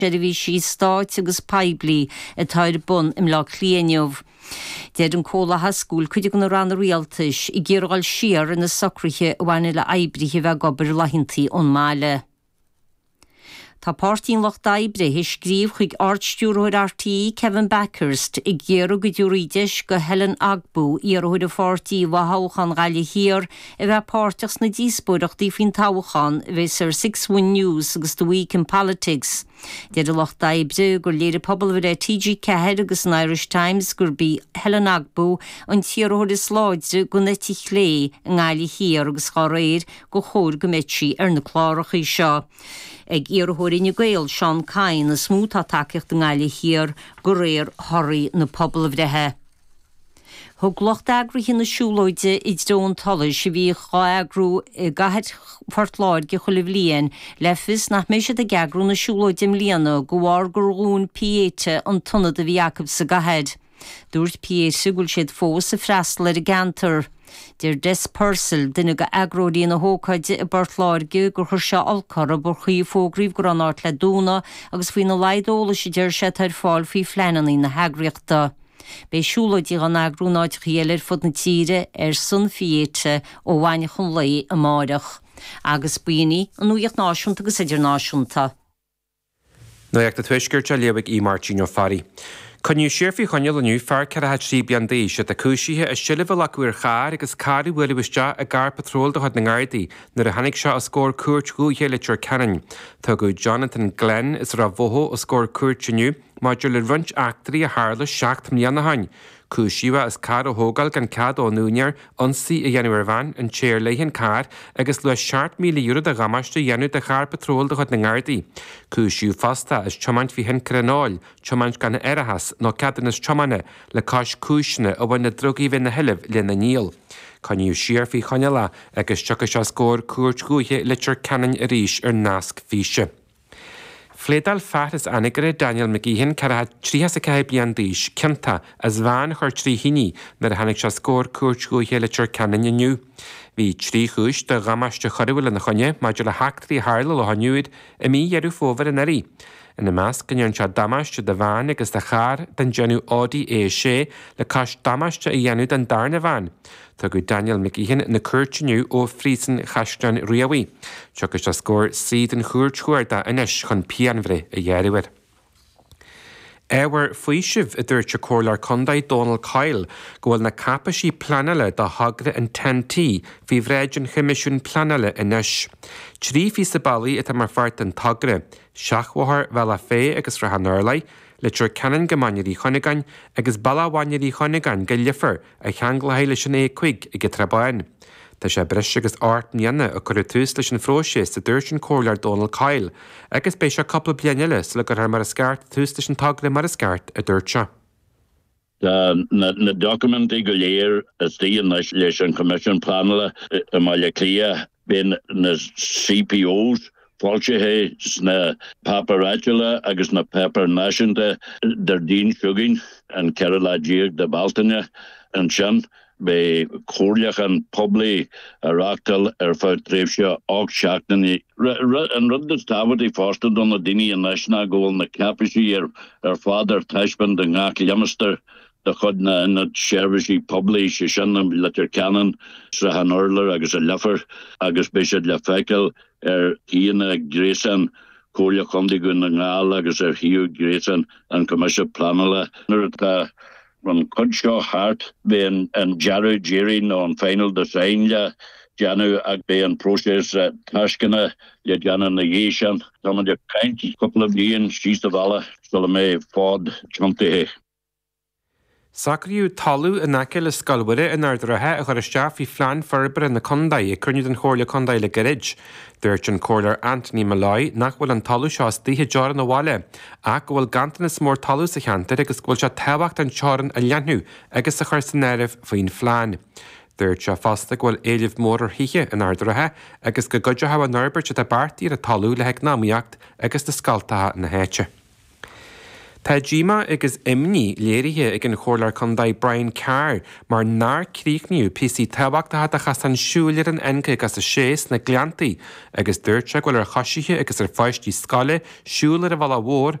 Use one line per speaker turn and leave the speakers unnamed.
bhí sí stáit agus peblií a táir bun im lá clíanamh. Déad an cólatha scúil chuidir an ran rialtais I ggéireáil siar in na socrthaithe bhaine le eibrithe bheith gobar lehinntaí ón máile. Tá pártín Loch Daibre scríomh chuig artstúrthóir RTE Kevin Backhurst I ggéarú go dúrídeis go Helen Agbú iarthóir a fórtíí bhthóchan gaile hir a bheith párteachs na díosbúireachtaí fin tábhachan bheits ar 6-1 News agus The Week in Politics. Déad a Loch Daibre gur léir pobl bhar TG Cehead agus an Irish Times gur bí Helen Agbú an tíarthóir is láidre go netí chlé an gaile hir agus chá réir go chóir go mití ar na chlárachaí seo. Ag iarthóir in Gael Sean Cain na smútha takeocht an gaile hir go réir thoraí na pobl bhreithe. Thug Loch Dagri hin na siúlóide I dón talis si bhí cháagrú gahead fortláid go chulah líon lefis nach méise de gagrú na siúlóide mlíana go bhhar gurún piéte an tunna de bhí Jacob sa gahead. Dúirt piéte gúil siad fós a freastal ar a gantar. Deir Des Purcell duine go agróí na hócaide I bartláirge gur chuir se alcar a burchaí fógríomh gur an áit le dúna agus faoin na leidóla si deir se tar fáil faoi fleanaí na heagriachta. Bei siúlóidí an agrúnáid chéalir fud na tíre sun fiéte ó bhaine chun lei a máireach. Agus buoine an nuíocht náisiúnta agus idir náisiúnta.
No ag na tuisgurt a léabhah I Martin O'Farry. Coniu siirfií choneal aniu fear cerathe trí blian d'aois a cúisithe a siilibh acuir char agus carí bhuilibiste a gar patróil do chud na Gardaí nar a hanig seo a scór cuairt gúthe litir Canan. Tá go Jonathan Glenn is ra bhóthó a scór cuairtiniu maidir le runt actarí a hála 7 mbliana na hain. Cúisiha is car ó hógal gan cad ó núnear ansaí a dhéanú bhain an téir leihin car agus le 7 milliún a gamaiste dhéanú de char patróil do chud na Gardaí. Cúisiú fasta is chomaint fi hen crenáil, chomaint gan erahas nó cadan is chomane le cáis cúisne a bhain na drogaí bhí na heileh le na níl. Coniu siirfií choneala agus tucha se scór cuairt gúthe litir Canan a ríis ar nasc físe. Flédal fatas anigre Daniel McGeehan carad 3 blian d'aois cinnta as bhain chuir trí híní nar a hanig se scór cuairt gúthe litir Canan aniu. Bhí trí chúis de gamaiste choirhfuil na chonne maidir le heachtarí hála le haniuid a mí dhearú fómhar in airí. In na measc gannn se damaiste de bhain agus de char den genú Audi A6 le cais damaiste a dhéanú den darna bhain. Tá go Daniel McGeehan na cuairtiniu ó phrísan chaisteán riamhaí. Tuchas a scór siad an chuairtúirda inis chun pianmhre a dhearúir. Éhar faoisibh a dúirte cólar condaid Donald Kyle go bhfuil na capasí planala de hagra an 10T hí bhréidir choimisiún planala inis. Trí fí sa bailí it mar fart an tagra, seachmhathar bhela fé agus rahanarlaid, litir Canan gomainirí chonigain agus ballahhainirí chonigain go liofar a cheanglaithe leis an écuig I go trabáin. Tá sé breise agus 8 mbliana a chuir tús leis an phróisis a dúirt an cólar Donald Kyle, agus béis se coppla blianile le gur mar a sceart tús leis an tagra mar a sceart a dúirt se.
Na documenti go léir is tíon leis an commission planala a maiile clia ben na CPOs fáiltethe na paparatula agus na pepper nationta der dín sugin an Kerala-díag de Baltine an sin be cóirleach an pobli a rachtal fá tréfse ach seachtaní an rud is tábhairtí fásta don na daoine an naisna ggóil na capasí ar fádar taisban de ngach liamister de chud na servicí pobli se sin litir Canan sa han orlar agus a lefar agus béisiad le feiceil híana grésan cóirleach chumdi gon na ngáil agus hiú grésan an commission planala Ran Cudshaw Hart being and Jaru Jerry on final design Janu ag being process Tashkana Jana Nagation some of the kind couple of years she's the Vala Solomé Ford Chumte.
Sacrú talú in nace le scolbhire in ardrathe a chuir isteach í phlean forbar in na Condaid a cruinniú den chóirla Condaid le garid. Dúirt an cólar Anthony Malloy nach bhfuil an talú seo stíthe dearan na bháile, ach go bhfuil gantain is mór talú sa cheantar agus bhfuil se tehacht an tearan a leanú agus a chuir san néirimh faoin phlean. Dúirt se fasta go bhfuil éileh mór ar hithe in ardrathe agus go goide ha an norbert a bartíí a talú le heag námíocht agus de scaltathe na héite. Tá ddíma agus imní léirithe ag an chóirlar chundaid Brian Carr mar nar críicniú PC tabhachtatha a chas an siúlir an enca agus a séas na gleantaí agus dúirte goil ar choisithe agus ar feistí scale siúlar a bhla mhór